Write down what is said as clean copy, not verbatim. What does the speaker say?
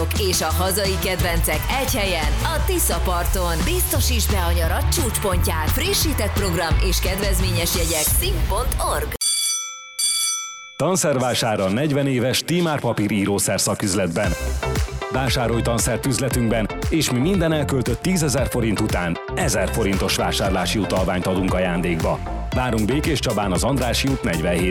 és a hazai kedvencek egy helyen, a Tisza-parton. Biztosíts be a nyarad csúcspontját. Frissített program és kedvezményes jegyek szink.org. Tanszervásárra 40 éves Tímár Papír írószer szaküzletben. Vásárolj tanszert üzletünkben, és mi minden elköltött 10 000 forint után 1000 forintos vásárlási utalványt adunk ajándékba. Várunk Békéscsabán az Andrássy út 47